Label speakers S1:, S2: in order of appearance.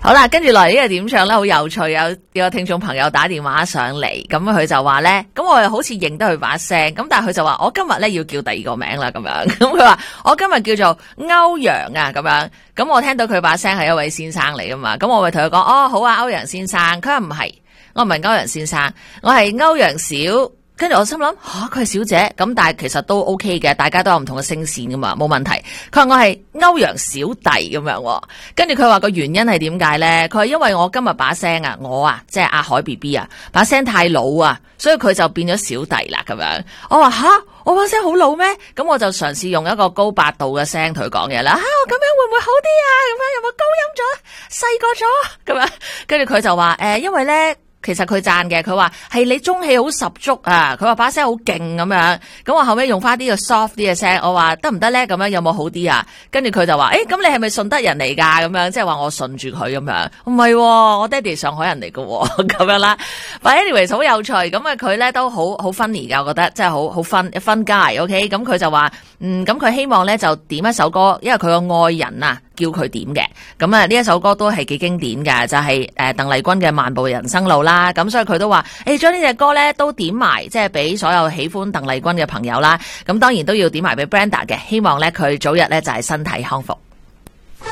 S1: 好啦，跟住落嚟呢個點唱咧好有趣，有個聽眾朋友打電話上嚟，咁佢就話咧，咁我又好似認得佢把聲，咁但係佢就話我今日咧要叫第二個名啦，咁樣，咁佢話我今日叫做歐陽啊，咁樣，咁我聽到佢把聲係一位先生嚟噶嘛，咁我咪同佢講，哦好啊，歐陽先生，佢話唔係，我唔係歐陽先生，我係歐陽小。跟住我心諗佢係小姐，咁但係其實都 OK 嘅，大家都有唔同嘅聲線噶嘛，冇問題。佢話我係歐陽小弟咁樣，跟住佢話個原因係點解咧？佢話因為我今日把聲啊，我啊即係阿海 BB 啊，把聲太老啊，所以佢就變咗小弟啦咁樣。我話吓，我把聲好老咩？咁我就嘗試用一個高八度嘅聲同佢講嘢啦。我咁樣會唔會好啲啊？咁樣有冇高音咗？細個咗咁樣？跟住佢就話因為咧。其實佢讚嘅，佢話係你中氣好十足啊！佢話把聲好勁咁樣，咁我後尾用翻啲個 soft 啲嘅聲，我話得唔得咧？咁樣有冇好啲啊？跟住佢就話，咁你係咪順德人嚟噶？咁樣即係話我順住佢咁樣，唔係，我爹哋上海人嚟噶，咁樣啦。But anyways 好有趣，咁啊佢咧都好 funny 噶，我覺得即係好 fun guy，OK？咁佢就話，咁佢希望咧就點一首歌，因為佢個愛人啊叫佢點嘅，咁啊呢一首歌都係幾經典噶，就係鄧麗君嘅《漫步人生路》啦。咁所以佢都話，將呢隻歌咧都點埋，即係俾所有喜歡鄧麗君嘅朋友啦。咁當然都要點埋俾 Brenda 嘅，希望咧佢早日咧就係身體康復。